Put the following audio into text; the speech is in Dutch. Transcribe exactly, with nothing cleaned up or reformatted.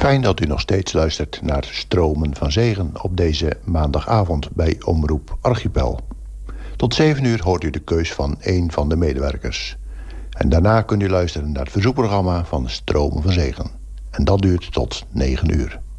Fijn dat u nog steeds luistert naar Stromen van Zegen op deze maandagavond bij Omroep Archipel. Tot zeven uur hoort u de keus van één van de medewerkers. En daarna kunt u luisteren naar het verzoekprogramma van Stromen van Zegen. En dat duurt tot negen uur.